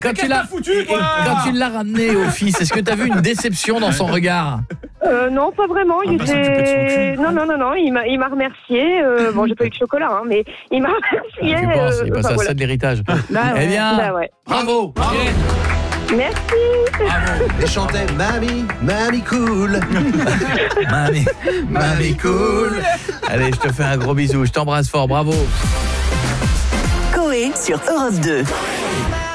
Quand tu l'as ramené au fils, est-ce que tu as vu une déception dans son regard? Non, pas vraiment. Non, il m'a remercié. Bon, j'ai pas eu de chocolat, hein, mais il m'a remercié. C'est pas ça, voilà. c'est de l'héritage. Eh bien, bravo. Merci. Bravo. Et chantait Mamie cool. Mamie cool. Allez, je te fais un gros bisou, je t'embrasse fort, bravo. Coé sur Europe 2.